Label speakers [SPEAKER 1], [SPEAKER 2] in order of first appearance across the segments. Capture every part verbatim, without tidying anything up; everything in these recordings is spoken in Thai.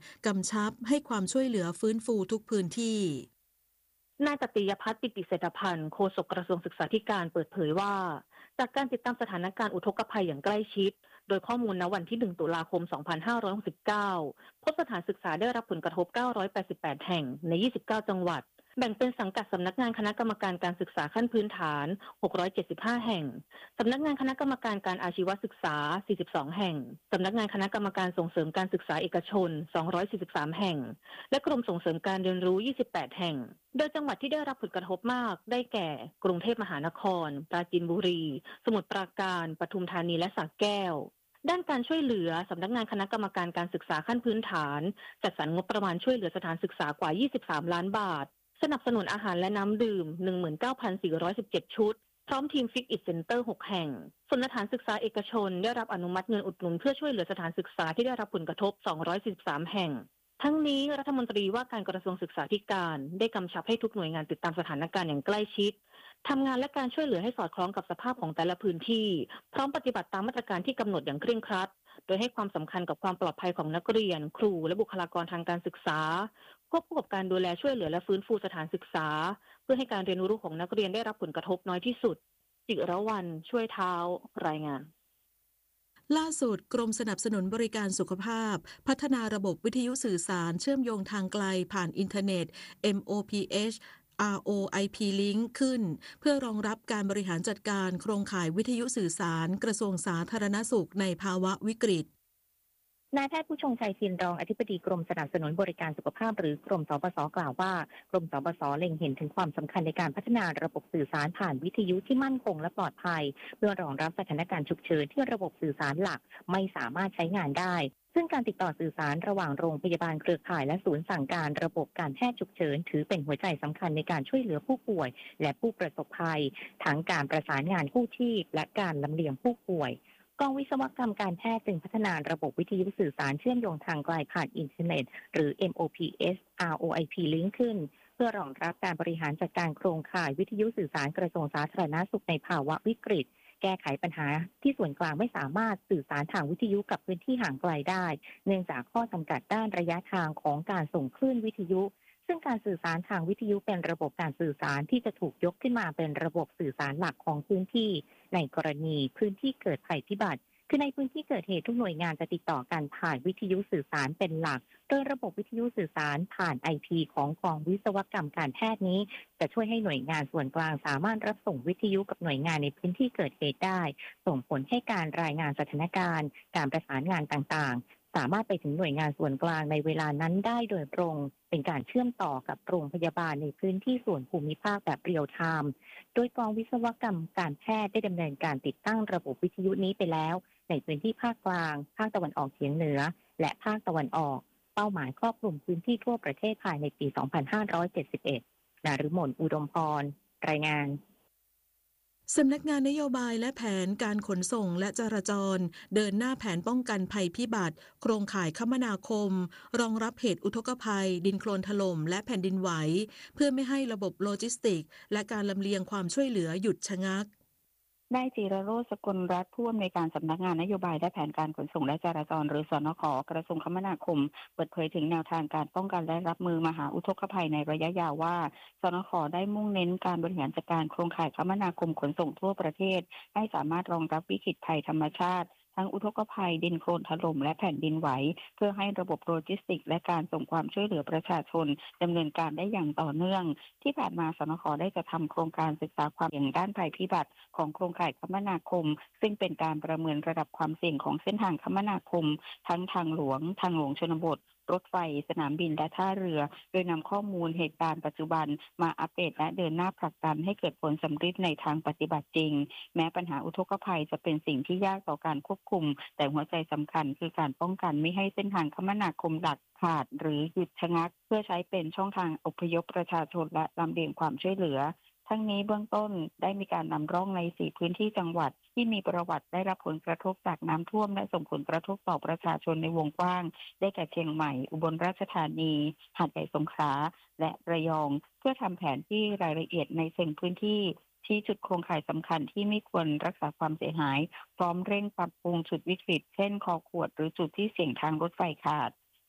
[SPEAKER 1] กำชับให้ความช่วยเหลือฟื้นฟูทุกพื้นที่
[SPEAKER 2] นายจติยพัฒน์ปิติเศรษฐพันธ์โฆษกกระทรวงศึกษาธิการเปิดเผยว่าจากการติดตามสถานการณ์อุทกภัยอย่างใกล้ชิดโดยข้อมูลณวันที่หนึ่งตุลาคมสองพันห้าร้อยหกสิบเก้าพบสถานศึกษาได้รับผลกระทบเก้าร้อยแปดสิบแปดแห่งในยี่สิบเก้าจังหวัดแบ่งเป็นสังกัดสำนักงานคณะกรรมการการศึกษาขั้นพื้นฐานหกร้อยเจ็ดสิบห้าแห่งสำนักงานคณะกรรมการการอาชีวศึกษาสี่สิบสองแห่งสำนักงานคณะกรรมการส่งเสริมการศึกษาเอกชนสองร้อยสี่สิบสามแห่งและกรมส่งเสริมการเรียนรู้ยี่สิบแปดแห่งโดยจังหวัดที่ได้รับผลกระทบมากได้แก่กรุงเทพมหานครปราจีนบุรีสมุทรปราการปทุมธานีและสระแก้วด้านการช่วยเหลือสำนักงานคณะกรรมการการศึกษาขั้นพื้นฐานจัดสรรงบประมาณช่วยเหลือสถานศึกษากว่ายี่สิบสามล้านบาทสนับสนุนอาหารและน้ำดื่ม หนึ่งหมื่นเก้าพันสี่ร้อยสิบเจ็ด ชุดพร้อมทีมฟิกอิทเซ็นเตอร์หกแห่งส่วนสถานศึกษาเอกชนได้รับอนุมัติเงินอุดหนุนเพื่อช่วยเหลือสถานศึกษาที่ได้รับผลกระทบสองร้อยสี่สิบสามแห่งทั้งนี้รัฐมนตรีว่าการกระทรวงศึกษาธิการได้กำชับให้ทุกหน่วยงานติดตามสถานการณ์อย่างใกล้ชิดทำงานและการช่วยเหลือให้สอดคล้องกับสภาพของแต่ละพื้นที่พร้อมปฏิบัติตามมาตรการที่กำหนดอย่างเคร่งครัดโดยให้ความสำคัญกับความปลอดภัยของนักเรียนครูและบุคลากรทางการศึกษาควบคู่กับการดูแลช่วยเหลือและฟื้นฟูสถานศึกษาเพื่อให้การเรียนรู้ของนักเรียนได้รับผลกระทบน้อยที่สุดจิรวรรณช่วยเท้ารายงาน
[SPEAKER 1] ล่าสุดกรมสนับสนุนบริการสุขภาพพัฒนาระบบวิทยุสื่อสารเชื่อมโยงทางไกลผ่านอินเทอร์เน็ต เอ็ม โอ พี เอช อาร์ โอ ไอ พี Link ขึ้นเพื่อรองรับการบริหารจัดการโครงข่ายวิทยุสื่อสารกระทรวงสาธารณสุขในภาวะวิกฤต
[SPEAKER 3] นายแพทย์ผู้ชงชัยชินรองอธิบดีกรมสนับสนุนบริการสุขภาพหรือกรมสปสกล่าวว่ากรมสปสเล็งเห็นถึงความสำคัญในการพัฒนาระบบสื่อสารผ่านวิทยุที่มั่นคงและปลอดภัยเพื่อรองรับสถานการณ์ฉุกเฉินที่ระบบสื่อสารหลักไม่สามารถใช้งานได้ซึ่งการติดต่อสื่อสารระหว่างโรงพยาบาลเครือข่ายและศูนย์สั่งการระบบการแพทย์ฉุกเฉินถือเป็นหัวใจสำคัญในการช่วยเหลือผู้ป่วยและผู้ประสบภัยทั้งการประสานงานกู้ชีพและการลำเลียงผู้ป่วยกองวิศวกรรมการแพทย์จึงพัฒนาระบบวิทยุสื่อสารเชื่อมโยงทางไกลผ่านอินเทอร์เน็ตหรือ เอ็ม โอ พี เอส อาร์ โอ ไอ พี Link ขึ้นเพื่อรองรับการบริหารจัดการโครงข่ายวิทยุสื่อสารกระทรวงสาธารณสุขในภาวะวิกฤตแก้ไขปัญหาที่ส่วนกลางไม่สามารถสื่อสารทางวิทยุกับพื้นที่ห่างไกลได้เนื่องจากข้อจำกัดด้านระยะทางของการส่งคลื่นวิทยุซึ่งการสื่อสารทางวิทยุเป็นระบบการสื่อสารที่จะถูกยกขึ้นมาเป็นระบบสื่อสารหลักของพื้นที่ในกรณีพื้นที่เกิดภัยพิบัติคือในพื้นที่เกิดเหตุทุกหน่วยงานจะติดต่อกันผ่านวิทยุสื่อสารเป็นหลักโดยระบบวิทยุสื่อสารผ่าน ไอ พี ของกองวิศวกรรมการแพทย์นี้จะช่วยให้หน่วยงานส่วนกลางสามารถรับส่งวิทยุกับหน่วยงานในพื้นที่เกิดเหตุได้ส่งผลให้การรายงานสถานการณ์การประสานงานต่างๆสามารถไปถึงหน่วยงานส่วนกลางในเวลานั้นได้โดยตรงเป็นการเชื่อมต่อกับโรงพยาบาลในพื้นที่ส่วนภูมิภาคแบบเรียลไทม์โดยกองวิศวกรรมการแพทย์ได้ดำเนินการติดตั้งระบบวิทยุนี้ไปแล้วในพื้นที่ภาคกลางภาคตะวันออกเฉียงเหนือและภาคตะวันออกเป้าหมายครอบคลุมพื้นที่ทั่วประเทศภายในปี สองพันห้าร้อยเจ็ดสิบเอ็ด นฤมล อุดมพร รายงาน
[SPEAKER 1] สำนักงานนโยบายและแผนการขนส่งและจราจรเดินหน้าแผนป้องกันภัยพิบัติโครงข่ายคมนาคมรองรับเหตุอุทกภัยดินโคลนถล่มและแผ่นดินไหวเพื่อไม่ให้ระบบโลจิสติกส์และการลำเลียงความช่วยเหลือหยุดชะงัก
[SPEAKER 4] ได้จิรโรจน์สกลรัตน์ผู้อำนวยการสำนักงานนโยบายและแผนการขนส่งและจราจรหรือสนขกระทรวงคมนาคมเปิดเผยถึงแนวทางการป้องกันและรับมือมหาอุทกภัยในระยะยาวว่าสนขได้มุ่งเน้นการบริหารจัดการโครงข่ายคมนาคมขนส่งทั่วประเทศให้สามารถรองรับวิกฤตภัยธรรมชาติทั้งอุทกภัยดินโคลนถล่มและแผ่นดินไหวเพื่อให้ระบบโลจิสติกส์และการส่งความช่วยเหลือประชาชนดำเนินการได้อย่างต่อเนื่องที่ผ่านมาสนขได้จะทำโครงการศึกษาความเสี่ยงด้านภัยพิบัติของโครงข่ายคมนาคมซึ่งเป็นการประเมินระดับความเสี่ยงของเส้นทางคมนาคมทั้งทางหลวงทางหลวงชนบทรถไฟสนามบินและท่าเรือโดยนำข้อมูลเหตุการณ์ปัจจุบันมาอัปเดตและเดินหน้าผลักดันให้เกิดผลสำเร็จในทางปฏิบัติจริงแม้ปัญหาอุทกภัยจะเป็นสิ่งที่ยากต่อการควบคุมแต่หัวใจสำคัญคือการป้องกันไม่ให้เส้นทางคมนาคมหลักขาดหรือหยุดชะงักเพื่อใช้เป็นช่องทางอพยพประชาชนและลำเลียงความช่วยเหลือทั้งนี้เบื้องต้นได้มีการนำร่องในสี่พื้นที่จังหวัดที่มีประวัติได้รับผลกระทบจากน้ำท่วมและส่งผลกระทบต่อประชาชนในวงกว้างได้แก่เชียงใหม่อุบลราชธานีหาดใหญ่สงขลาและระยองเพื่อทำแผนที่รายละเอียดในเส้นพื้นที่ชี้จุดโครงข่ายสำคัญที่ไม่ควรรักษาความเสียหายพร้อมเร่งปรับปรุงจุดวิกฤตเช่นคอขวดหรือจุดที่เสี่ยงทางรถไฟขาดส่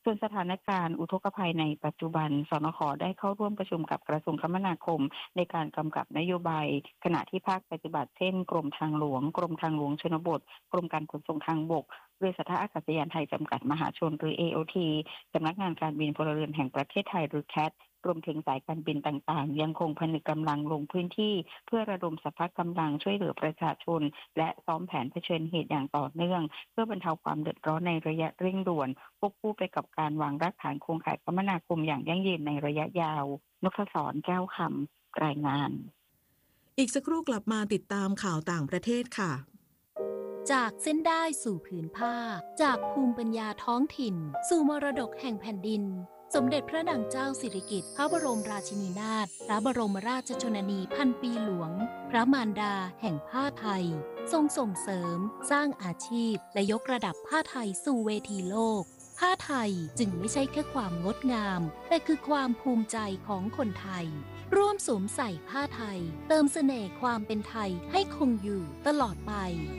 [SPEAKER 4] ส่วนสถานการณ์อุทกภัยในปัจจุบันสนข.ได้เข้าร่วมประชุมกับกระทรวงคมนาคมในการกำกับนโยบายขณะที่ภาคปฏิบัติเช่นกรมทางหลวงกรมทางหลวงชนบทกรมการขนส่งทางบกบริษัทท่าอากาศยานไทยจำกัดมหาชนหรือ เอ โอ ที สำนักงานการบินพลเรือนแห่งประเทศไทยหรือ แคท รวมถึงสายการบินต่างๆยังคงผนึกกำลังลงพื้นที่เพื่อระดมสรรพกำลังช่วยเหลือประชาชนและซ้อมแผนเผชิญเหตุอย่างต่อเนื่องเพื่อบรรเทาความเดือดร้อนในระยะเร่งด่วนควบคู่ไปกับการวางรากฐานโครงข่ายคมนาคมอย่างยั่งยืนในระยะยาวนพศรแก้วคำรายงาน
[SPEAKER 1] อีกสักครู่กลับมาติดตามข่าวต่างประเทศค่ะ
[SPEAKER 5] จากเส้นได้สู่ผืนผ้าจากภูมิปัญญาท้องถิ่นสู่มรดกแห่งแผ่นดินสมเด็จพระนางเจ้าสิริกิติ์พระบรมราชินีนาถพระบรมราชชนนีพันปีหลวงพระมารดาแห่งผ้าไทยทรงส่งเสริมสร้างอาชีพและยกระดับผ้าไทยสู่เวทีโลกผ้าไทยจึงไม่ใช่แค่ความงดงามแต่คือความภูมิใจของคนไทยร่วมสวมใส่ผ้าไทยเติมเสน่ห์ความเป็นไทยให้คงอยู่ตลอดไป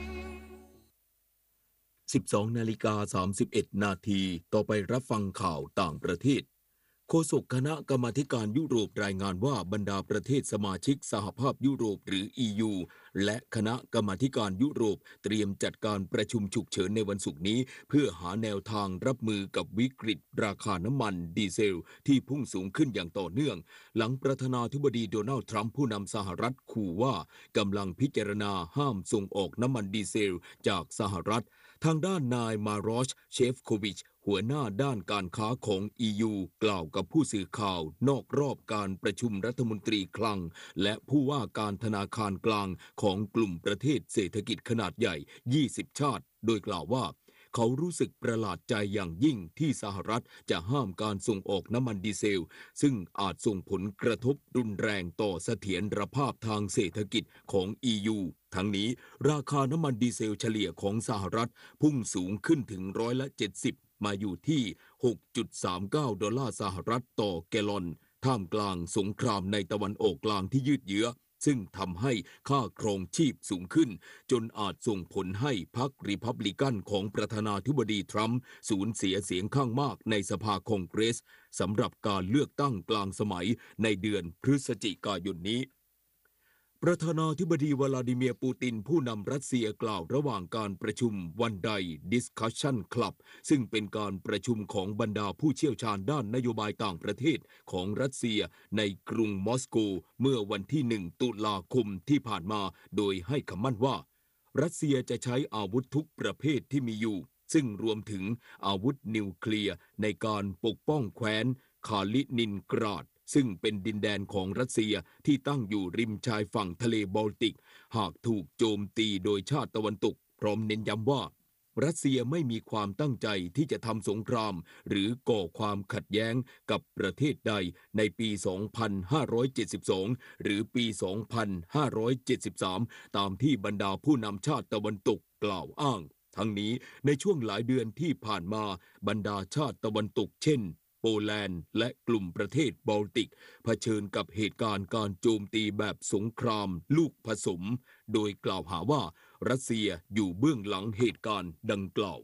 [SPEAKER 6] สิบสองนาฬิกาสามสิบเอ็ดนาทีต่อไปรับฟังข่าวต่างประเทศโฆษกคณะกรรมาธิการยุโรปรายงานว่าบรรดาประเทศสมาชิกสหภาพยุโรปหรือ อี ยู และคณะกรรมาธิการยุโรปเตรียมจัดการประชุมฉุกเฉินในวันศุกร์นี้เพื่อหาแนวทางรับมือกับวิกฤตราคาน้ำมันดีเซลที่พุ่งสูงขึ้นอย่างต่อเนื่องหลังประธานาธิบดีโดนัลด์ทรัมป์ผู้นำสหรัฐขู่ว่ากำลังพิจารณาห้ามส่งออกน้ำมันดีเซลจากสหรัฐทางด้านนายมารอชเชฟโควิชหัวหน้าด้านการค้าของ อี ยู กล่าวกับผู้สื่อข่าวนอกรอบการประชุมรัฐมนตรีคลังและผู้ว่าการธนาคารกลางของกลุ่มประเทศเศรษฐกิจขนาดใหญ่ยี่สิบชาติโดยกล่าวว่าเขารู้สึกประหลาดใจอย่างยิ่งที่สหรัฐจะห้ามการส่งออกน้ำมันดีเซลซึ่งอาจส่งผลกระทบรุนแรงต่อเสถียรภาพทางเศรษฐกิจของ อี ยู ทั้งนี้ราคาน้ำมันดีเซลเฉลี่ยของสหรัฐพุ่งสูงขึ้นถึงร้อยละเจ็ดสิบมาอยู่ที่ หกจุดสามเก้า ดอลลาร์สหรัฐต่อแกลลอนท่ามกลางสงครามในตะวันออกกลางที่ยืดเยื้อซึ่งทำให้ค่าครองชีพสูงขึ้นจนอาจส่งผลให้พรรครีพับลิกันของประธานาธิบดีทรัมป์สูญเสียเสียงข้างมากในสภาคองเกรสสำหรับการเลือกตั้งกลางสมัยในเดือนพฤศจิกายนนี้ประธานาธิบดีวลาดิเมียร์ปูตินผู้นำรัสเซียกล่าวระหว่างการประชุมวันได Discussion Club ซึ่งเป็นการประชุมของบรรดาผู้เชี่ยวชาญด้านนโยบายต่างประเทศของรัสเซียในกรุงมอสโกเมื่อวันที่หนึ่งตุลาคมที่ผ่านมาโดยให้คำมั่นว่ารัสเซียจะใช้อาวุธทุกประเภทที่มีอยู่ซึ่งรวมถึงอาวุธนิวเคลียร์ในการปกป้องแคว้นคาลินินกราดซึ่งเป็นดินแดนของรัสเซียที่ตั้งอยู่ริมชายฝั่งทะเลบอลติกหากถูกโจมตีโดยชาติตะวันตกพร้อมเน้นย้ำว่ารัสเซียไม่มีความตั้งใจที่จะทำสงครามหรือก่อความขัดแย้งกับประเทศใดในปี สองพันห้าร้อยเจ็ดสิบสอง หรือปี สองพันห้าร้อยเจ็ดสิบสาม ตามที่บรรดาผู้นำชาติตะวันตกกล่าวอ้างทั้งนี้ในช่วงหลายเดือนที่ผ่านมาบรรดาชาติตะวันตกเช่นโปแลนด์และกลุ่มประเทศบอลติกเผชิญกับเหตุการณ์การโจมตีแบบสงครามลูกผสมโดยกล่าวหาว่ารัสเซียอยู่เบื้องหลังเหตุการณ์ดังกล่าว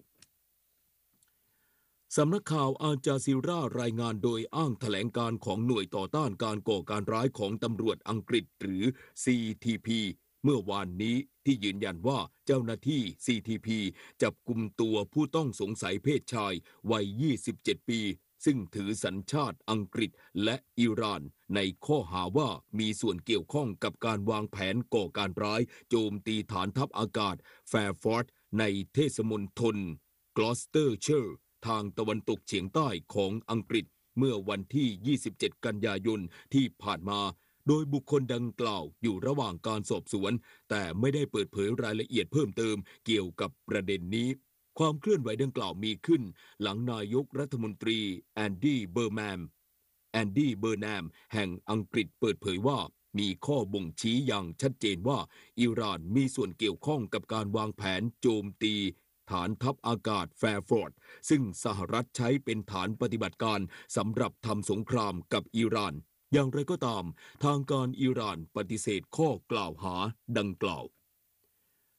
[SPEAKER 6] สำนักข่าวอาจาซิรารายงานโดยอ้างแถลงการของหน่วยต่อต้านการก่อการร้ายของตำรวจอังกฤษหรือ ซี ที พี เมื่อวานนี้ที่ยืนยันว่าเจ้าหน้าที่ ซี ที พี จับกุมตัวผู้ต้องสงสัยเพศชายวัยยี่สิบเจ็ดปีซึ่งถือสัญชาติอังกฤษและอิหร่านในข้อหาว่ามีส่วนเกี่ยวข้องกับการวางแผนก่อการร้ายโจมตีฐานทัพอากาศแฟร์ฟอร์ดในเทศมณฑลกลอสเตอร์เชอร์ทางตะวันตกเฉียงใต้ของอังกฤษเมื่อวันที่ยี่สิบเจ็ดกันยายนที่ผ่านมาโดยบุคคลดังกล่าวอยู่ระหว่างการสอบสวนแต่ไม่ได้เปิดเผยรายละเอียดเพิ่มเติมเกี่ยวกับประเด็นนี้ความเคลื่อนไหวดังกล่าวมีขึ้นหลังนายกรัฐมนตรีแอนดี้เบอร์แมมแอนดี้เบอร์แนมแห่งอังกฤษเปิดเผยว่ามีข้อบ่งชี้อย่างชัดเจนว่าอิหร่านมีส่วนเกี่ยวข้องกับการวางแผนโจมตีฐานทัพอากาศแฟร์ฟอร์ดซึ่งสหรัฐใช้เป็นฐานปฏิบัติการสำหรับทำสงครามกับอิหร่านอย่างไรก็ตามทางการอิหร่านปฏิเสธข้อกล่าวหาดังกล่าว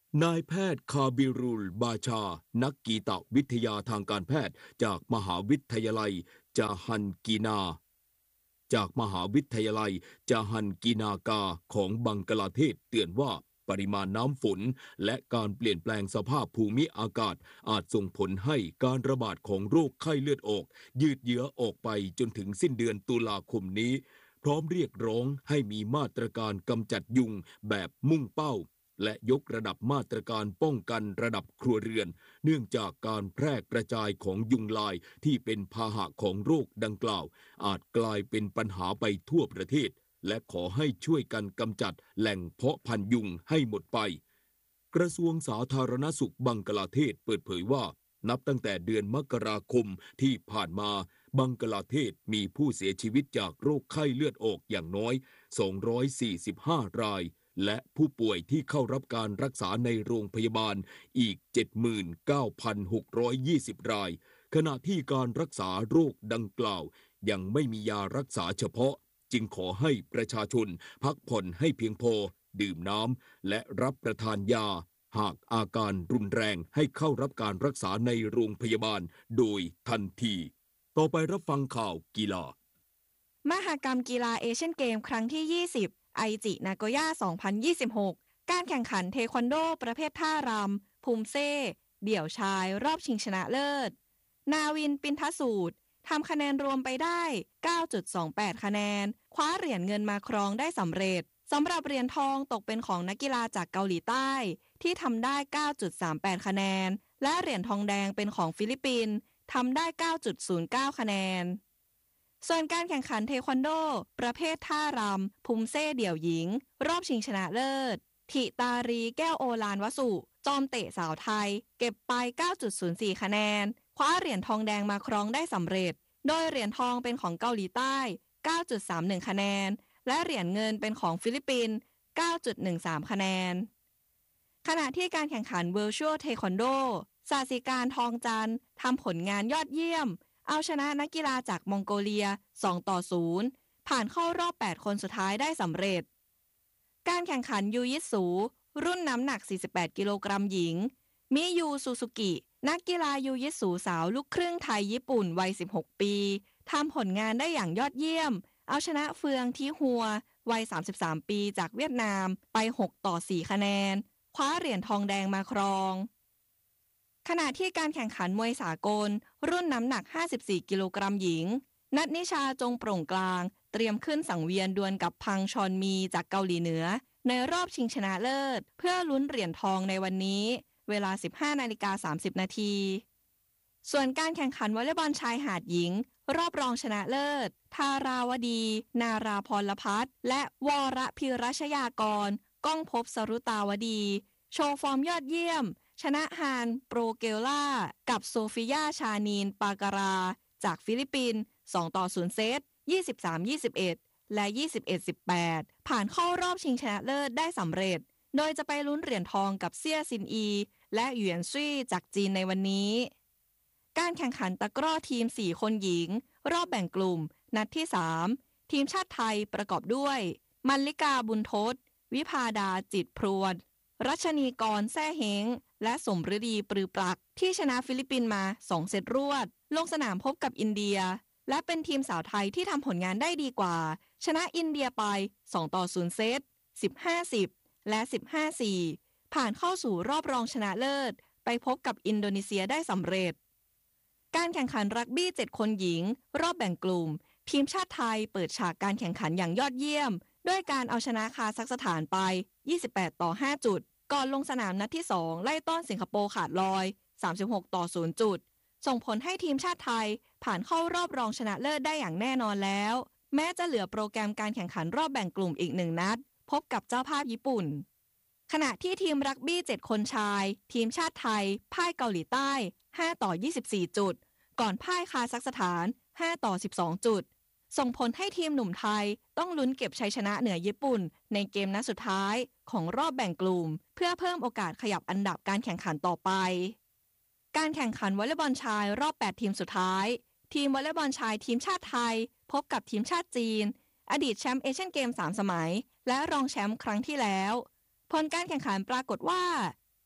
[SPEAKER 6] นายแพทย์คาบิรุลบาชา นักกีตวิทยาทางการแพทย์จากมหาวิทยาลัยจาฮันกีนาจากมหาวิทยาลัยจาฮันกีนากาของบังกลาเทศเตือนว่าปริมาณน้ำฝนและการเปลี่ยนแปลงสภาพภูมิอากาศอาจส่งผลให้การระบาดของโรคไข้เลือดออกยืดเยื้อออกไปจนถึงสิ้นเดือนตุลาคมนี้พร้อมเรียกร้องให้มีมาตรการกำจัดยุงแบบมุ่งเป้าและยกระดับมาตรการป้องกันระดับครัวเรือนเนื่องจากการแพร่กระจายของยุงลายที่เป็นพาหะของโรคดังกล่าวอาจกลายเป็นปัญหาไปทั่วประเทศและขอให้ช่วยกันกำจัดแหล่งเพาะพันธุ์ยุงให้หมดไปกระทรวงสาธารณสุขบังกลาเทศเปิดเผยว่านับตั้งแต่เดือนมกราคมที่ผ่านมาบังกลาเทศมีผู้เสียชีวิตจากโรคไข้เลือดออกอย่างน้อยสองร้อยสี่สิบห้ารายและผู้ป่วยที่เข้ารับการรักษาในโรงพยาบาลอีก เจ็ดหมื่นเก้าพันหกร้อยยี่สิบ รายขณะที่การรักษาโรคดังกล่าวยังไม่มียารักษาเฉพาะจึงขอให้ประชาชนพักผ่อนให้เพียงพอดื่มน้ำและรับประทานยาหากอาการรุนแรงให้เข้ารับการรักษาในโรงพยาบาลโดยทันทีต่อไปรับฟังข่าวกีฬาม
[SPEAKER 7] หกรรมกีฬาเอเชียนเกมครั้งที่ยี่สิบไอจินาโกย่าสองพันยี่สิบหกการแข่งขันเทควันโดประเภทท่ารำภูมิเซ่เดี่ยวชายรอบชิงชนะเลิศนาวินปินทสูตรทำคะแนนรวมไปได้ เก้าจุดสองแปด คะแนนคว้าเหรียญเงินมาครองได้สำเร็จสำหรับเหรียญทองตกเป็นของนักกีฬาจากเกาหลีใต้ที่ทำได้ เก้าจุดสามแปด คะแนนและเหรียญทองแดงเป็นของฟิลิปปินส์ทำได้ เก้าจุดศูนย์เก้า คะแนนส่วนการแข่งขันเทควันโดประเภทท่ารำภูมิเซ่เดี่ยวหญิงรอบชิงชนะเลิศธิตารีแก้วโอฬารวสุจอมเตะสาวไทยเก็บไป เก้าจุดศูนย์สี่ คะแนนคว้าเหรียญทองแดงมาครองได้สำเร็จโดยเหรียญทองเป็นของเกาหลีใต้ เก้าจุดสามหนึ่ง คะแนนและเหรียญเงินเป็นของฟิลิปปินส์ เก้าจุดหนึ่งสาม คะแนนขณะที่การแข่งขัน Virtual Taekwondo ศาสิการทองจันทร์ทำผลงานยอดเยี่ยมเอาชนะนักกีฬาจากมองโกเลีย สองต่อศูนย์ ผ่านเข้ารอบ แปด คนสุดท้ายได้สำเร็จการแข่งขันยูยิตสูรุ่นน้ำหนัก สี่สิบแปด กิโลกรัมหญิงมิยูซูซูกินักกีฬายูยิตสูสาวลูกครึ่งไทยญี่ปุ่นวัย สิบหก ปีทำผลงานได้อย่างยอดเยี่ยมเอาชนะเฟืองทีหัววัย สามสิบสาม ปีจากเวียดนามไป หกต่อสี่ คะแนนคว้าเหรียญทองแดงมาครองขณะที่การแข่งขันมวยสากลรุ่นน้ำหนัก ห้าสิบสี่ กิโลกรัมหญิงนัทนิชาจงโปร่งกลางเตรียมขึ้นสังเวียนดวลกับพังชอนมีจากเกาหลีเหนือในรอบชิงชนะเลิศเพื่อลุ้นเหรียญทองในวันนี้เวลา สิบห้านาฬิกาสามสิบ นาทีส่วนการแข่งขันวอลเลย์บอลชายหาดหญิงรอบรองชนะเลิศธาราวดี นาราพรพัฒน์และวรพิรัชยากรก้องภพสรุตาวดีโชว์ฟอร์มยอดเยี่ยมชนะฮานโปรเกลล่ากับโซฟิยาชานีนปาการาจากฟิลิปปินส์สองต่อศูนย์เซต ยี่สิบสาม ยี่สิบเอ็ด และ ยี่สิบเอ็ด สิบแปด ผ่านเข้ารอบชิงชนะเลิศได้สำเร็จโดยจะไปลุ้นเหรียญทองกับเซี่ยซินอีและหยวนซี่จากจีนในวันนี้การแข่งขันตะกร้อทีมสี่คนหญิงรอบแบ่งกลุ่มนัดที่สามทีมชาติไทยประกอบด้วยมัลลิกาบุญทศวิภาดาจิตพรวนรัชนีกรแซ่เฮงและสมฤดีปรือปลักที่ชนะฟิลิปปินส์มาสองเซตรวดลงสนามพบกับอินเดียและเป็นทีมสาวไทยที่ทำผลงานได้ดีกว่าชนะอินเดียไปสองต่อศูนย์เซต สิบห้า สิบ และ สิบห้า สี่ ผ่านเข้าสู่รอบรองชนะเลิศไปพบกับอินโดนีเซียได้สำเร็จการแข่งขันรักบี้เจ็ดคนหญิงรอบแบ่งกลุ่มทีมชาติไทยเปิดฉากการแข่งขันอย่างยอดเยี่ยมด้วยการเอาชนะคาซัคสถานไปยี่สิบแปดต่อห้าจุดก่อนลงสนามนัดที่สองไล่ต้อนสิงคโปร์ขาดลอยสามสิบหกต่อศูนย์จุดส่งผลให้ทีมชาติไทยผ่านเข้ารอบรองชนะเลิศได้อย่างแน่นอนแล้วแม้จะเหลือโปรแกรมการแข่งขันรอบแบ่งกลุ่มอีกหนึ่งนัดพบกับเจ้าภาพญี่ปุ่นขณะที่ทีมรักบี้เจ็ดคนชายทีมชาติไทยพ่ายเกาหลีใต้ห้าต่อยี่สิบสี่จุดก่อนพ่ายคาซัคสถานห้าต่อสิบสองจุดส่งผลให้ทีมหนุ่มไทยต้องลุ้นเก็บชัยชนะเหนือญี่ปุ่นในเกมนัดสุดท้ายของรอบแบ่งกลุ่มเพื่อเพิ่มโอกาสขยับอันดับการแข่งขันต่อไปการแข่งขันวอลเลย์บอลชายรอบแปดทีมสุดท้ายทีมวอลเลย์บอลชายทีมชาติไทยพบกับทีมชาติจีนอดีตแชมป์เอเชียนเกมสามสมัยและรองแชมป์ครั้งที่แล้วผลการแข่งขันปรากฏว่า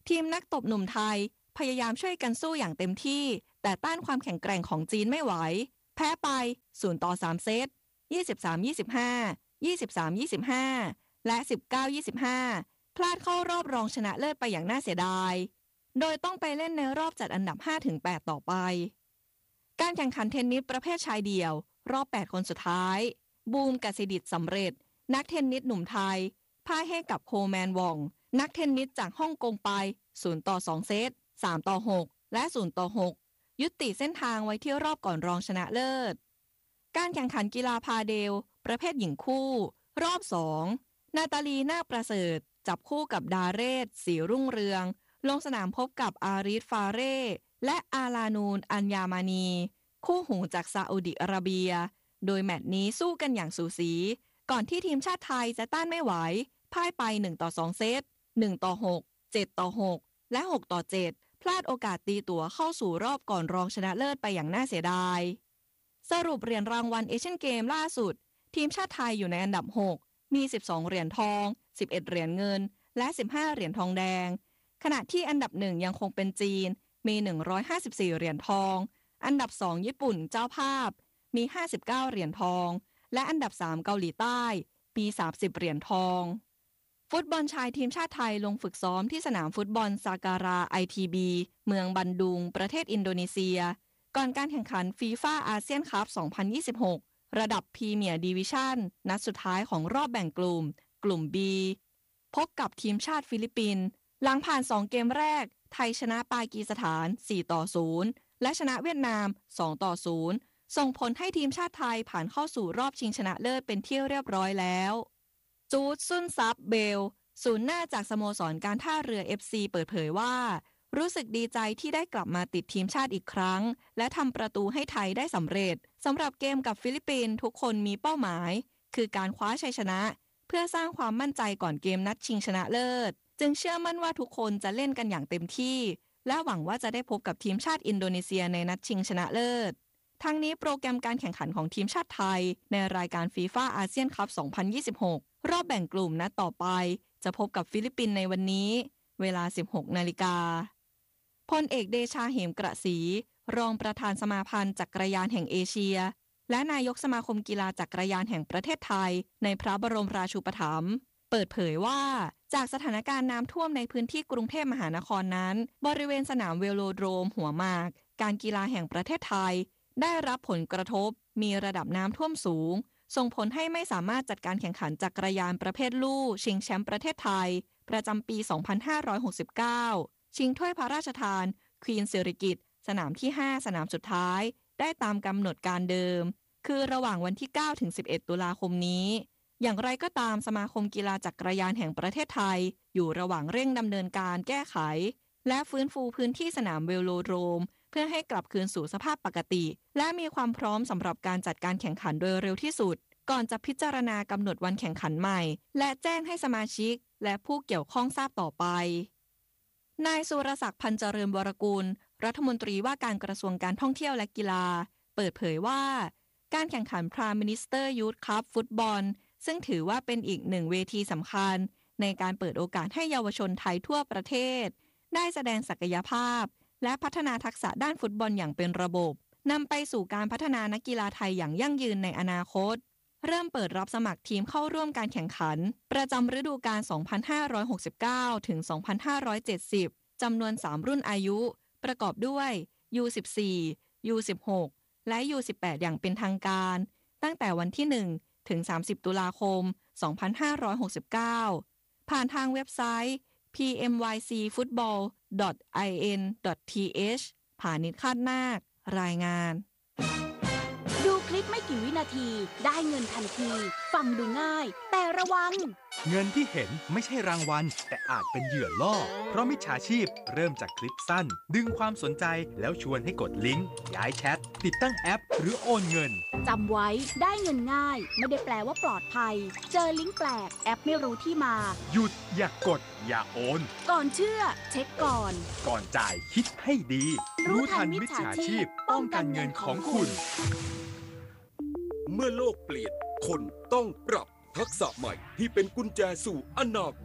[SPEAKER 7] ทีมนักตบหนุ่มไทยพยายามช่วยกันสู้อย่างเต็มที่แต่ต้านความแข็งแกร่งของจีนไม่ไหวแพ้ไปศูนย์ต่อสามเซต ยี่สิบสาม ยี่สิบห้า ยี่สิบสาม ยี่สิบห้า และ สิบเก้า ยี่สิบห้า พลาดเข้ารอบรองชนะเลิศไปอย่างน่าเสียดายโดยต้องไปเล่นในรอบจัดอันดับ ห้าถึงแปด ต่อไปการแข่งขันเทนนิสประเภทชายเดี่ยวรอบแปดคนสุดท้ายบูมกสิดิษฐ์สำเร็จนักเทนนิสหนุ่มไทยพ่ายให้กับโคแมนวองนักเทนนิสจากฮ่องกงไปศูนย์ต่อสองเซตสามต่อหกและศูนย์ต่อหกยุติเส้นทางไว้ที่รอบก่อนรองชนะเลิศการแข่งขันกีฬาพาเดลประเภทหญิงคู่รอบสองนาตาลีนาคประเสริฐจับคู่กับดาเรศศรีรุ่งเรืองลงสนามพบกับอาริสฟาเร่และอาลานูนอัญญามานีคู่หูจากซาอุดิอาระเบียโดยแมตช์นี้สู้กันอย่างสูสีก่อนที่ทีมชาติไทยจะต้านไม่ไหวพ่ายไปหนึ่งต่อสองเซตหนึ่งต่อหก เจ็ดต่อหกและหกต่อเจ็ดพลาดโอกาสตีตั๋วเข้าสู่รอบก่อนรองชนะเลิศไปอย่างน่าเสียดายสรุปเหรียญรางวัลเอเชียนเกมล่าสุดทีมชาติไทยอยู่ในอันดับหกมีสิบสองเหรียญทองสิบเอ็ดเหรียญเงินและสิบห้าเหรียญทองแดงขณะที่อันดับหนึ่งยังคงเป็นจีนมีหนึ่งร้อยห้าสิบสี่เหรียญทองอันดับสองญี่ปุ่นเจ้าภาพมีห้าสิบเก้าเหรียญทองและอันดับสามเกาหลีใต้มีสามสิบเหรียญทองฟุตบอลชายทีมชาติไทยลงฝึกซ้อมที่สนามฟุตบอลซาการา ไอ ที บี เมืองบันดุงประเทศอินโดนีเซียก่อนการแข่งขันฟีฟ่าอาเซียนคัพ สองพันยี่สิบหก ระดับพรีเมียร์ดิวิชั่นนัดสุดท้ายของรอบแบ่งกลุ่มกลุ่ม B พบกับทีมชาติฟิลิปปินส์หลังผ่านสองเกมแรกไทยชนะปากีสถานสี่ต่อศูนย์และชนะเวียดนามสองต่อศูนย์ส่งผลให้ทีมชาติไทยผ่านเข้าสู่รอบชิงชนะเลิศเป็นที่เรียบร้อยแล้วจูดซุนซับเบลศูนย์หน้าจากสโมสรการท่าเรือ เอฟ ซี เปิดเผยว่ารู้สึกดีใจที่ได้กลับมาติดทีมชาติอีกครั้งและทำประตูให้ไทยได้สำเร็จสำหรับเกมกับฟิลิปปินส์ทุกคนมีเป้าหมายคือการคว้าชัยชนะเพื่อสร้างความมั่นใจก่อนเกมนัดชิงชนะเลิศจึงเชื่อมั่นว่าทุกคนจะเล่นกันอย่างเต็มที่และหวังว่าจะได้พบกับทีมชาติอินโดนีเซียในนัดชิงชนะเลิศทั้งนี้โปรแกรมการแข่งขันของทีมชาติไทยในรายการฟีฟ่าอาเซียนคัพ สองพันยี่สิบหก รอบแบ่งกลุ่มนัดต่อไปจะพบกับฟิลิปปินส์ในวันนี้เวลา สิบหกนาฬิกาพลเอกเดชาเหมกระศรีรองประธานสมาพันธ์จักรยานแห่งเอเชียและนายกสมาคมกีฬาจักรยานแห่งประเทศไทยในพระบรมราชูปถัมภ์เปิดเผยว่าจากสถานการณ์น้ำท่วมในพื้นที่กรุงเทพมหานครนั้นบริเวณสนามเวโลโดรมหัวหมากการกีฬาแห่งประเทศไทยได้รับผลกระทบมีระดับน้ำท่วมสูงส่งผลให้ไม่สามารถจัดการแข่งขันจักรยานประเภทลู่ชิงแชมป์ประเทศไทยประจำปี สองพันห้าร้อยหกสิบเก้า ชิงถ้วยพระราชทานควีนสิริกิติ์สนามที่ห้าสนามสุดท้ายได้ตามกำหนดการเดิมคือระหว่างวันที่เก้าถึงสิบเอ็ดตุลาคมนี้อย่างไรก็ตามสมาคมกีฬาจักรยานแห่งประเทศไทยอยู่ระหว่างเร่งดำเนินการแก้ไขและฟื้นฟูพื้นที่สนามเวโลโดรมเพื่อให้กลับคืนสู่สภาพปกติและมีความพร้อมสำหรับการจัดการแข่งขันโดยเร็วที่สุดก่อนจะพิจารณากำหนดวันแข่งขันใหม่และแจ้งให้สมาชิกและผู้เกี่ยวข้องทราบต่อไปนายสุรศักดิ์พันเจริญวรกุลรัฐมนตรีว่าการกระทรวงการท่องเที่ยวและกีฬาเปิดเผยว่าการแข่งขัน Prime Minister Youth Cup ฟุตบอลซึ่งถือว่าเป็นอีกหนึ่งเวทีสำคัญในการเปิดโอกาสให้เยาวชนไทยทั่วประเทศได้แสดงศักยภาพและพัฒนาทักษะด้านฟุตบอลอย่างเป็นระบบนำไปสู่การพัฒนานักกีฬาไทยอย่างยั่งยืนในอนาคตเริ่มเปิดรับสมัครทีมเข้าร่วมการแข่งขันประจำฤดูกาล สองพันห้าร้อยหกสิบเก้า ถึง สองพันห้าร้อยเจ็ดสิบ จำนวน สาม รุ่นอายุประกอบด้วย ยู สิบสี่ ยู สิบหก และ ยู สิบแปด อย่างเป็นทางการตั้งแต่วันที่ หนึ่ง ถึง สามสิบ ตุลาคม สองพันห้าร้อยหกสิบเก้า ผ่านทางเว็บไซต์ พี เอ็ม วาย ซี ฟุตบอล ดอท ไอ เอ็น ดอท ที เอช ผานิช คาดนาครายงาน
[SPEAKER 5] ดูคลิปไม่กี่วินาทีได้เงินทันทีฟังดูง่ายแต่ระวัง
[SPEAKER 8] เงินที่เห็นไม่ใช่รางวัลแต่อาจเป็นเหยื่อล่อเพราะมิจฉาชีพเริ่มจากคลิปสั้นดึงความสนใจแล้วชวนให้กดลิงก์ย้ายแชทติดตั้งแอปหรือโอนเงิน
[SPEAKER 5] จำไว้ได้เงินง่ายไม่ได้แปลว่าปลอดภัยเจอลิงก์แปลกแอปไม่รู้ที่มา
[SPEAKER 8] หยุดอย่ากดอย่าโอน
[SPEAKER 5] ก่อนเชื่อเช็คก่อน
[SPEAKER 8] ก่อนจ่ายคิดให้ดีรู้ทันมิจฉาชีพป้องกันเงินของคุณ
[SPEAKER 6] เมื่อโลกเปลี่ยนคนต้องปรับทักษะใหม่ที่เป็นกุญแจสู่อนาคต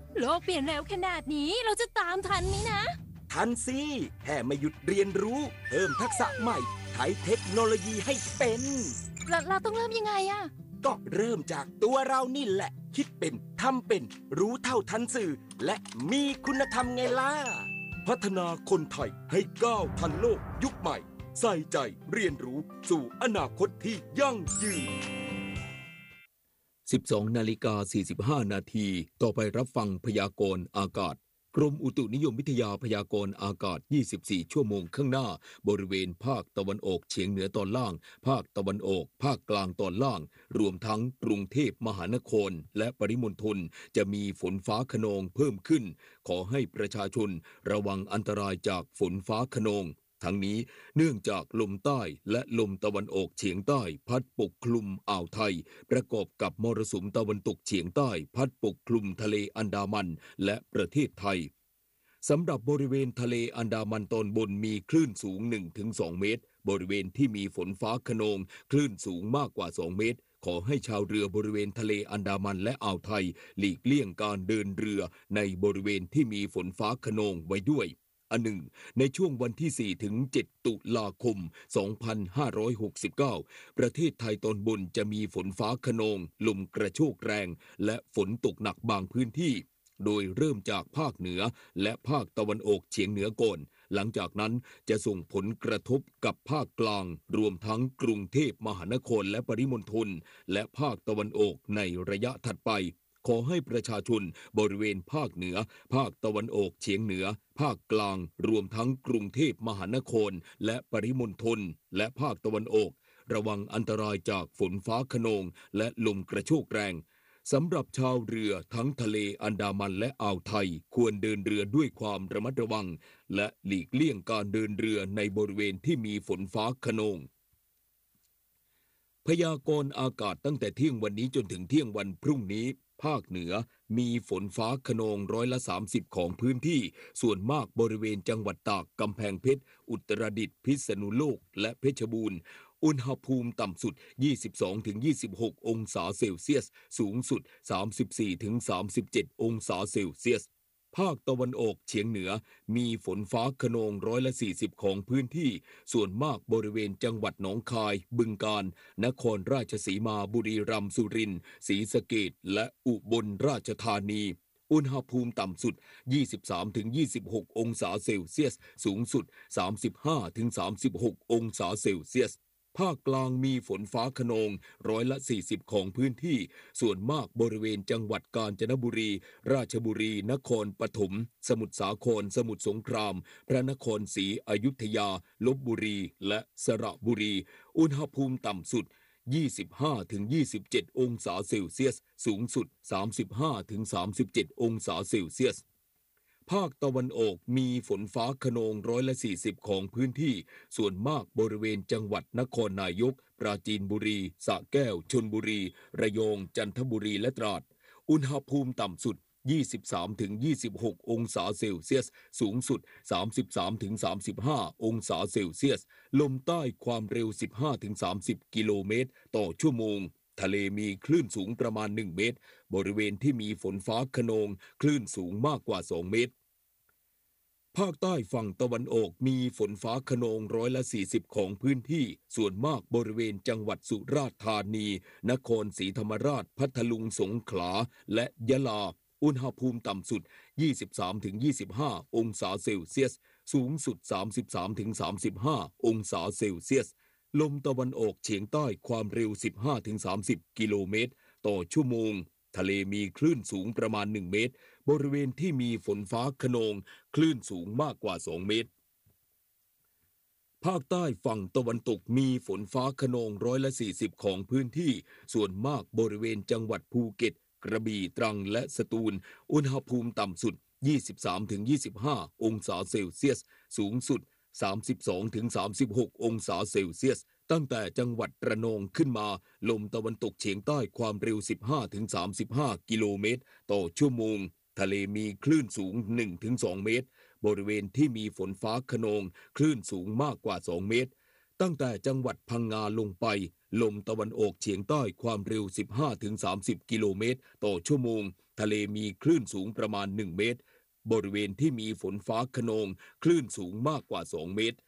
[SPEAKER 5] โลกเปลี่ยนเร็วขนาดนี้เราจะตามทันไหมนะ
[SPEAKER 9] ทันสิแค่ไม่หยุดเรียนรู้เพิ่มทักษะใหม่ใช้เทคโนโลยีให้เป็น
[SPEAKER 5] เราเราต้องเริ่มยังไงอะ
[SPEAKER 9] ก็เริ่มจากตัวเรานี่แหละคิดเป็นทำเป็นรู้เท่าทันสื่อและมีคุณธรรมไงล่ะพัฒนาคนไทยให้ก้าวทันโลกยุคใหม่ใส่ใจเรียนรู้สู่อนาคตที่ยั่งยืน
[SPEAKER 6] สิบสองนาฬิกาสี่สิบห้านาทีต่อไปรับฟังพยากรณ์อากาศกรมอุตุนิยมวิทยาพยากรณ์อากาศยี่สิบสี่ชั่วโมงข้างหน้าบริเวณภาคตะวันออกเฉียงเหนือตอนล่างภาคตะวันออกภาคกลางตอนล่างรวมทั้งกรุงเทพมหานครและปริมณฑลจะมีฝนฟ้าคะนองเพิ่มขึ้นขอให้ประชาชนระวังอันตรายจากฝนฟ้าคะนองทั้งนี้เนื่องจากลมใต้และลมตะวันออกเฉียงใต้พัดปกคลุมอ่าวไทยประกอบกับมรสุมตะวันตกเฉียงใต้พัดปกคลุมทะเลอันดามันและประเทศไทยสำหรับบริเวณทะเลอันดามันตอนบนมีคลื่นสูง หนึ่งถึงสอง เมตรบริเวณที่มีฝนฟ้าคะนองคลื่นสูงมากกว่าสองเมตรขอให้ชาวเรือบริเวณทะเลอันดามันและอ่าวไทยหลีกเลี่ยงการเดินเรือในบริเวณที่มีฝนฟ้าคะนองไว้ด้วยอันหนึ่งในช่วงวันที่ สี่ถึงเจ็ด ตุลาคม สองพันห้าร้อยหกสิบเก้า ประเทศไทยตอนบนจะมีฝนฟ้าคะนองลมกระโชกแรงและฝนตกหนักบางพื้นที่โดยเริ่มจากภาคเหนือและภาคตะวันออกเฉียงเหนือก่อนหลังจากนั้นจะส่งผลกระทบกับภาคกลางรวมทั้งกรุงเทพมหานครและปริมณฑลและภาคตะวันออกในระยะถัดไปขอให้ประชาชนบริเวณภาคเหนือภาคตะวันออกเฉียงเหนือภาคกลางรวมทั้งกรุงเทพมหานครและปริมณฑลและภาคตะวันออกระวังอันตรายจากฝนฟ้าคะนองและลมกระโชกแรงสำหรับชาวเรือทั้งทะเลอันดามันและอ่าวไทยควรเดินเรือด้วยความระมัดระวังและหลีกเลี่ยงการเดินเรือในบริเวณที่มีฝนฟ้าคะนองพยากรณ์อากาศตั้งแต่เที่ยงวันนี้จนถึงเที่ยงวันพรุ่งนี้ภาคเหนือมีฝนฟ้าคะนองร้อยละสามสิบของพื้นที่ส่วนมากบริเวณจังหวัดตากกำแพงเพชรอุตรดิตถ์พิษณุโลกและเพชรบูรณ์อุณหภูมิต่ำสุด ยี่สิบสองถึงยี่สิบหก องศาเซลเซียสสูงสุด สามสิบสี่ถึงสามสิบเจ็ด องศาเซลเซียสภาคตะวันออกเฉียงเหนือมีฝนฟ้าคะนองร้อยละสี่สิบของพื้นที่ส่วนมากบริเวณจังหวัดหนองคายบึงกาฬนครราชสีมาบุรีรัมย์สุรินทร์ศรีสะเกษและอุบลราชธานีอุณหภูมิต่ำสุด ยี่สิบสามถึงยี่สิบหก องศาเซลเซียสสูงสุด สามสิบห้าถึงสามสิบหก องศาเซลเซียสภาคกลางมีฝนฟ้าคะนองร้อยละสี่สิบของพื้นที่ส่วนมากบริเวณจังหวัดกาญจนบุรีราชบุรีนครปฐมสมุทรสาครสมุทรสงครามพระนครศรีอยุธยาลพบุรีและสระบุรีอุณหภูมิต่ำสุด ยี่สิบห้าถึงยี่สิบเจ็ด องศาเซลเซียสสูงสุด สามสิบห้าถึงสามสิบเจ็ด องศาเซลเซียสภาคตะวันออกมีฝนฟ้าคะนองร้อยละสี่สิบของพื้นที่ส่วนมากบริเวณจังหวัดนครนายกปราจีนบุรีสระแก้วชลบุรีระยองจันทบุรีและตราดอุณหภูมิต่ำสุด ยี่สิบสามถึงยี่สิบหก องศาเซลเซียสสูงสุด สามสิบสามถึงสามสิบห้า องศาเซลเซียสลมใต้ความเร็ว สิบห้าถึงสามสิบ กิโลเมตรต่อชั่วโมงทะเลมีคลื่นสูงประมาณหนึ่งเมตรบริเวณที่มีฝนฟ้าคะนองคลื่นสูงมากกว่าสองเมตรภาคใต้ฝั่งตะวันออกมีฝนฟ้าคะนองร้อยละสี่สิบของพื้นที่ส่วนมากบริเวณจังหวัดสุราษฎร์ธานีนครศรีธรรมราชพัทลุงสงขลาและยะลาอุณหภูมิต่ำสุด ยี่สิบสามถึงยี่สิบห้า องศาเซลเซียสสูงสุด สามสิบสามถึงสามสิบห้า องศาเซลเซียสลมตะวันออกเฉียงใต้ความเร็ว สิบห้าถึงสามสิบ กิโลเมตรต่อชั่วโมงทะเลมีคลื่นสูงประมาณหนึ่งเมตรบริเวณที่มีฝนฟ้าคะนองคลื่นสูงมากกว่าสองเมตรภาคใต้ฝั่งตะวันตกมีฝนฟ้าคะนองร้อยละสี่สิบของพื้นที่ส่วนมากบริเวณจังหวัดภูเก็ตกระบี่ตรังและสตูลอุณหภูมิต่ำสุด ยี่สิบสามถึงยี่สิบห้า องศาเซลเซียสสูงสุด สามสิบสองถึงสามสิบหก องศาเซลเซียสตั้งแต่จังหวัดระนองขึ้นมาลมตะวันตกเฉียงใต้ความเร็ว สิบห้าถึงสามสิบห้า กิโลเมตรต่อชั่วโมงทะเลมีคลื่นสูง หนึ่งถึงสอง เมตรบริเวณที่มีฝนฟ้าคะนองคลื่นสูงมากกว่าสองเมตรตั้งแต่จังหวัดพังงาลงไปลมตะวันออกเฉียงใต้ความเร็ว สิบห้าถึงสามสิบ กิโลเมตรต่อชั่วโมงทะเลมีคลื่นสูงประมาณหนึ่งเมตรบริเวณที่มีฝนฟ้าคะนองคลื่นสูงมากกว่าสองเมตร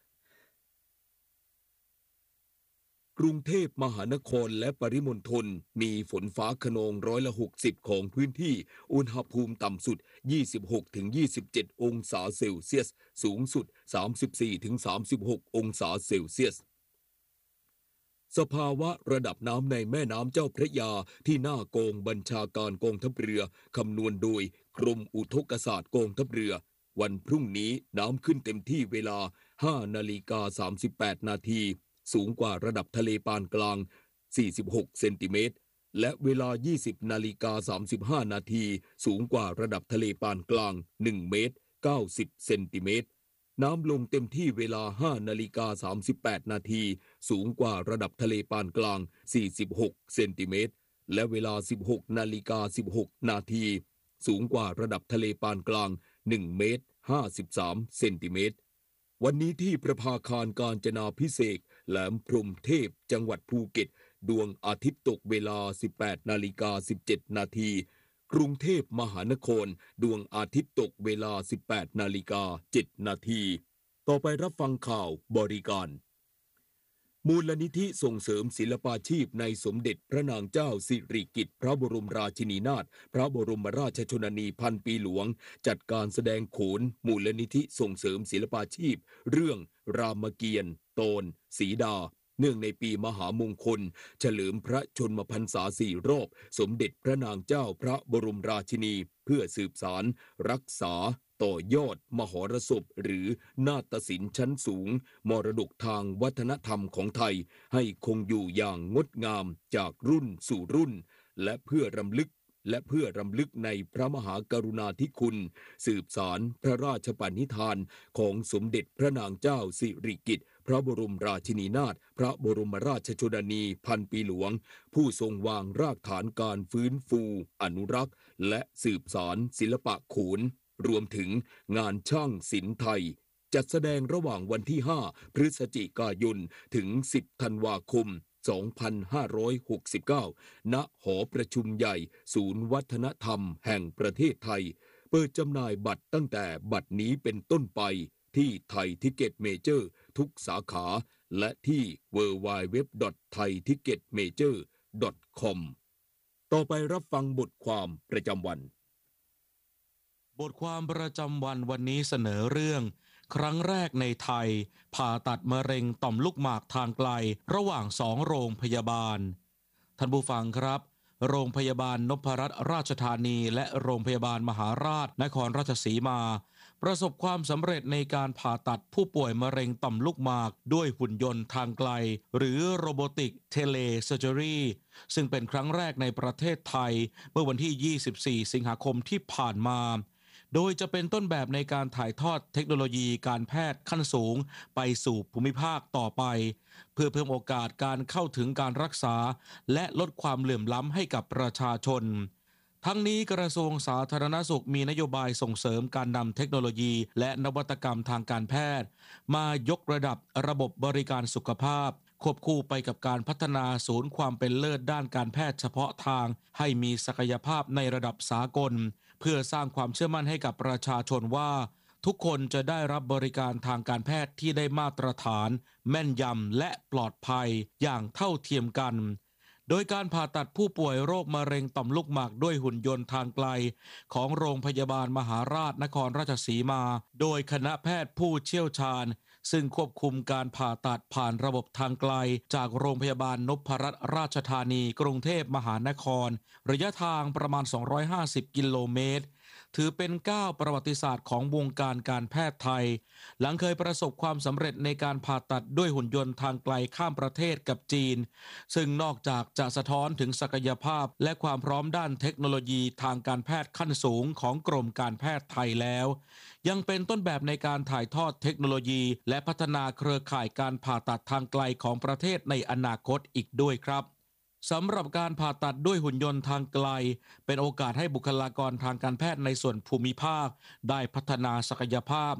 [SPEAKER 6] กรุงเทพมหานครและปริมณฑลมีฝนฟ้าคะนองร้อยละหกสิบของพื้นที่อุณหภูมิต่ำสุด ยี่สิบหกถึงยี่สิบเจ็ด องศาเซลเซียสสูงสุด สามสิบสี่ถึงสามสิบหก องศาเซลเซียสสภาวะระดับน้ำในแม่น้ำเจ้าพระยาที่หน้ากองบัญชาการกองทัพเรือคำนวณโดยกรมอุทกศาสตร์กองทัพเรือวันพรุ่งนี้น้ำขึ้นเต็มที่เวลา ห้านาฬิกาสามสิบแปด นาทีสูงกว่าระดับทะเลปานกลาง สี่สิบหก เซนติเมตรและเวลา ยี่สิบนาฬิกาสามสิบห้า นาทีสูงกว่าระดับทะเลปานกลาง หนึ่ง เมตร เก้าสิบ เซนติเมตรน้ำลงเต็มที่เวลา ห้านาฬิกาสามสิบแปด นาทีสูงกว่าระดับทะเลปานกลาง สี่สิบหก เซนติเมตรและเวลา สิบหกนาฬิกาสิบหก นาทีสูงกว่าระดับทะเลปานกลาง หนึ่ง เมตร ห้าสิบสาม เซนติเมตรวันนี้ที่ประภาคารกาญจนาภิเษกแหลมพรหมเทพจังหวัดภูเก็ตดวงอาทิตย์ตกเวลา สิบแปดนาฬิกาสิบเจ็ด นาทีกรุงเทพมหานครดวงอาทิตย์ตกเวลา สิบแปดนาฬิกาเจ็ด นาทีต่อไปรับฟังข่าวบริการมูลนิธิส่งเสริมศิลปาชีพในสมเด็จพระนางเจ้าสิริกิติ์พระบรมราชินีนาถพระบรมราชชนนีพันปีหลวงจัดการแสดงโขนมูลนิธิส่งเสริมศิลปาชีพเรื่องรามเกียรติ์โตนสีดาเนื่องในปีมหามงคลเฉลิมพระชนมพรรษาสี่รอบสมเด็จพระนางเจ้าพระบรมราชินีเพื่อสืบสานรักษาต่อยอดมหรสพหรือนาฏศิลป์ชั้นสูงมรดกทางวัฒนธรรมของไทยให้คงอยู่อย่างงดงามจากรุ่นสู่รุ่นและเพื่อรำลึกและเพื่อรำลึกในพระมหากรุณาธิคุณสืบสานพระราชปณิธานของสมเด็จพระนางเจ้าสิริกิติ์พระบรมราชินีนาถพระบรมราชชนนีพันปีหลวงผู้ทรงวางรากฐานการฟื้นฟูอนุรักษ์และสืบสานศิลปะโขนรวมถึงงานช่างศิลป์ไทยจัดแสดงระหว่างวันที่ห้าพฤศจิกายนถึงสิบธันวาคมสองพันห้าร้อยหกสิบเก้าณหอประชุมใหญ่ศูนย์วัฒนธรรมแห่งประเทศไทยเปิดจำหน่ายบัตรตั้งแต่บัดนี้เป็นต้นไปที่ไทยทิกเก็ตเมเจอร์ทุกสาขาและที่ ดับเบิลยู ดับเบิลยู ดับเบิลยู ดอท ไทยทิกเก็ตเมเจอร์ ดอท คอม ต่อไปรับฟังบทความประจำวัน
[SPEAKER 10] บทความประจำวันวันนี้เสนอเรื่องครั้งแรกในไทยผ่าตัดมะเร็งต่อมลูกหมากทางไกลระหว่างสองโรงพยาบาลท่านผู้ฟังครับโรงพยาบาลนพรัตน์ราชธานีและโรงพยาบาลมหาราชนครราชสีมาประสบความสำเร็จในการผ่าตัดผู้ป่วยมะเร็งต่อมลูกหมากด้วยหุ่นยนต์ทางไกลหรือ Robotic Telesurgery ซึ่งเป็นครั้งแรกในประเทศไทยเมื่อวันที่ยี่สิบสี่สิงหาคมที่ผ่านมาโดยจะเป็นต้นแบบในการถ่ายทอดเทคโนโลยีการแพทย์ขั้นสูงไปสู่ภูมิภาคต่อไปเพื่อเพิ่มโอกาสการเข้าถึงการรักษาและลดความเหลื่อมล้ำให้กับประชาชนทั้งนี้กระทรวงสาธารณสุขมีนโยบายส่งเสริมการนำเทคโนโลยีและนวัตกรรมทางการแพทย์มายกระดับระบบบริการสุขภาพควบคู่ไปกับการพัฒนาศูนย์ความเป็นเลิศด้านการแพทย์เฉพาะทางให้มีศักยภาพในระดับสากลเพื่อสร้างความเชื่อมั่นให้กับประชาชนว่าทุกคนจะได้รับบริการทางการแพทย์ที่ได้มาตรฐานแม่นยำและปลอดภัยอย่างเท่าเทียมกันโดยการผ่าตัดผู้ป่วยโรคมะเร็งต่อมลูกหมากด้วยหุ่นยนต์ทางไกลของโรงพยาบาลมหาราชนครราชสีมาโดยคณะแพทย์ผู้เชี่ยวชาญซึ่งควบคุมการผ่าตัดผ่านระบบทางไกลจากโรงพยาบาลนพรัตน์ราชธานีกรุงเทพมหานครระยะทางประมาณสองร้อยห้าสิบกิโลเมตรถือเป็นก้าวประวัติศาสตร์ของวงการการแพทย์ไทยหลังเคยประสบความสำเร็จในการผ่าตัดด้วยหุ่นยนต์ทางไกลข้ามประเทศกับจีนซึ่งนอกจากจะสะท้อนถึงศักยภาพและความพร้อมด้านเทคโนโลยีทางการแพทย์ขั้นสูงของกรมการแพทย์ไทยแล้วยังเป็นต้นแบบในการถ่ายทอดเทคโนโลยีและพัฒนาเครือข่ายการผ่าตัดทางไกลของประเทศในอนาคตอีกด้วยครับสำหรับการผ่าตัดด้วยหุ่นยนต์ทางไกลเป็นโอกาสให้บุคลากรทางการแพทย์ในส่วนภูมิภาคได้พัฒนาศักยภาพ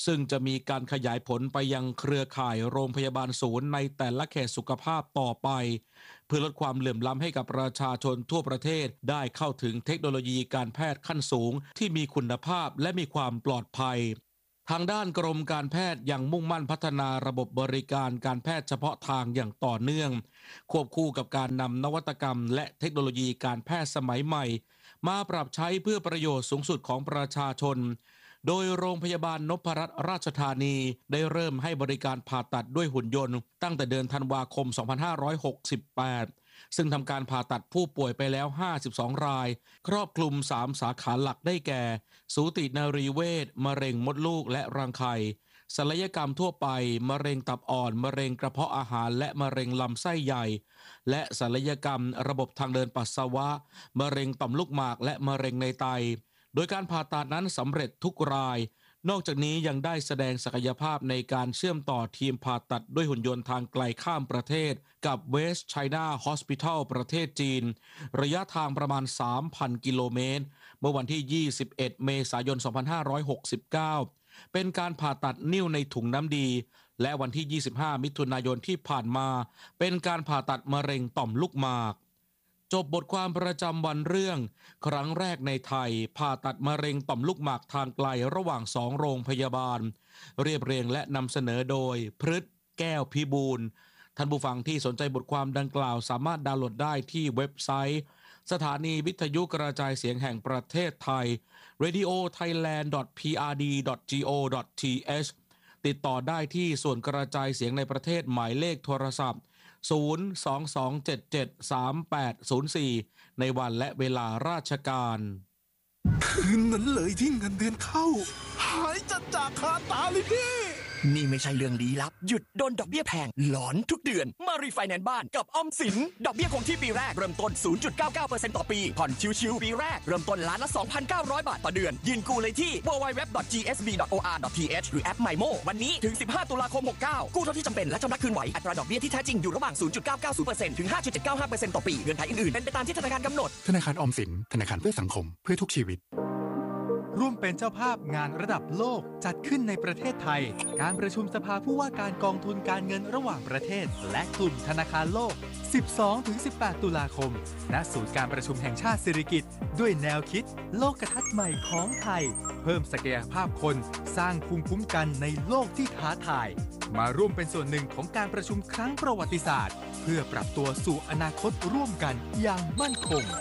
[SPEAKER 10] ซึ่งจะมีการขยายผลไปยังเครือข่ายโรงพยาบาลศูนย์ในแต่ละเขตสุขภาพต่อไปเพื่อลดความเหลื่อมล้ำให้กับประชาชนทั่วประเทศได้เข้าถึงเทคโนโลยีการแพทย์ขั้นสูงที่มีคุณภาพและมีความปลอดภัยทางด้านกรมการแพทย์ยังมุ่งมั่นพัฒนาระบบบริการการแพทย์เฉพาะทางอย่างต่อเนื่องควบคู่กับการนำนวัตกรรมและเทคโนโลยีการแพทย์สมัยใหม่มาปรับใช้เพื่อประโยชน์สูงสุดของประชาชนโดยโรงพยาบาลนพรัตน์ราชธานีได้เริ่มให้บริการผ่าตัดด้วยหุ่นยนต์ตั้งแต่เดือนธันวาคม สองพันห้าร้อยหกสิบแปด ซึ่งทำการผ่าตัดผู้ป่วยไปแล้ว ห้าสิบสอง รายครอบคลุม สาม สาขาหลักได้แก่ สูตินรีเวช มะเร็งมดลูกและรังไข่ ศัลยกรรมทั่วไป มะเร็งตับอ่อน มะเร็งกระเพาะอาหารและมะเร็งลำไส้ใหญ่และศัลยกรรมระบบทางเดินปัสสาวะ มะเร็งต่อมลูกหมากและมะเร็งในไตโดยการผ่าตัดนั้นสำเร็จทุกรายนอกจากนี้ยังได้แสดงศักยภาพในการเชื่อมต่อทีมผ่าตัดด้วยหุ่นยนต์ทางไกลข้ามประเทศกับ West China Hospital ประเทศจีนระยะทางประมาณ สามพัน กิโลเมตรเมื่อวันที่ ยี่สิบเอ็ด เมษายน สองพันห้าร้อยหกสิบเก้า เป็นการผ่าตัดนิ่วในถุงน้ำดีและวันที่ ยี่สิบห้า มิถุนายนที่ผ่านมาเป็นการผ่าตัดมะเร็งต่อมลูกหมากจบบทความประจำวันเรื่องครั้งแรกในไทยผ่าตัดมะเร็งต่อมลูกหมากทางไกลระหว่างสองโรงพยาบาลเรียบเรียงและนำเสนอโดยพฤทธิ์แก้วพิบูลท่านผู้ฟังที่สนใจบทความดังกล่าวสามารถดาวน์โหลดได้ที่เว็บไซต์สถานีวิทยุกระจายเสียงแห่งประเทศไทย เรดิโอไทยแลนด์ ดอท พี อาร์ ดี ดอท จี โอ ดอท ที เอช ติดต่อได้ที่ส่วนกระจายเสียงในประเทศหมายเลขโทรศัพท์ศูนย์ สอง สอง เจ็ด เจ็ด สาม แปด ศูนย์ สี่ในวันและเวลาราชการ
[SPEAKER 11] คืนนั้นเลยที่เงินเดือนเข้าหายจัดจากคาตาเลยพี่นี่ไม่ใช่เรื่องลี้ลับหยุดโดนดอกเบี้ยแพงหลอนทุกเดือนมารีไฟแนนซ์บ้านกับออมสินดอกเบี้ยคงที่ปีแรกเริ่มต้น ศูนย์จุดเก้าเก้าเปอร์เซ็นต์ ต่อปีผ่อนชิวๆปีแรกเริ่มต้นล้านละ สองพันเก้าร้อย บาทต่อเดือนยื่นกู้เลยที่ ดับเบิลยู ดับเบิลยู ดับเบิลยู ดอท จี เอส บี ดอท โอ อาร์ ดอท ที เอช หรือแอป ไมโม วันนี้ถึงสิบห้าตุลาคมหกเก้ากู้เท่าที่จำเป็นและชำระคืนไหวอัตราดอกเบี้ยที่แท้จริงอยู่ระหว่าง ศูนย์จุดเก้าเก้าศูนย์เปอร์เซ็นต์ ถึง ห้าจุดเจ็ดเก้าห้าเปอร์เซ็นต์ ต่อปีเงื่อนไขอื่นๆเป็นไปตามที่ธนาคารกำหนด
[SPEAKER 12] ธนาคารออมสินธนาคารเพื่อสังคมเพื่อทุกชีวิต
[SPEAKER 8] ร่วมเป็นเจ้าภาพงานระดับโลกจัดขึ้นในประเทศไทยการประชุมสภาผู้ว่าการกองทุนการเงินระหว่างประเทศและกลุ่มธนาคารโลก สิบสองถึงสิบแปด ตุลาคมณศูนย์การประชุมแห่งชาติสิริกิติ์ด้วยแนวคิดโลกทัศน์ใหม่ของไทยเพิ่มศักยภาพคนสร้างภูมิคุ้มกันในโลกที่ท้าทายมาร่วมเป็นส่วนหนึ่งของการประชุมครั้งประวัติศาสตร์เพื่อปรับตัวสู่อนาคตร่วมกันอย่างมั่นคง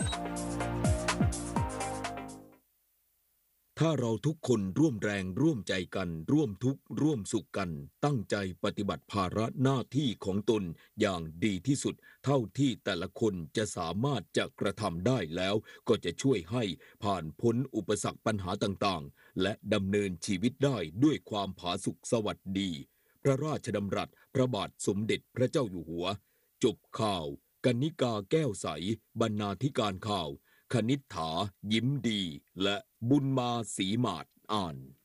[SPEAKER 6] ถ้าเราทุกคนร่วมแรงร่วมใจกันร่วมทุกข์ร่วมสุขกันตั้งใจปฏิบัติภาระหน้าที่ของตนอย่างดีที่สุดเท่าที่แต่ละคนจะสามารถจะกระทำได้แล้วก็จะช่วยให้ผ่านพ้นอุปสรรคปัญหาต่างๆและดำเนินชีวิตได้ด้วยความผาสุกสวัสดีพระราชดำรัสพระบาทสมเด็จพระเจ้าอยู่หัวจบข่าวกนิกาแก้วใสบรรณาธิการข่าวคณิษฐายิ้มดีและบุญมาศรีหมาดอ่าน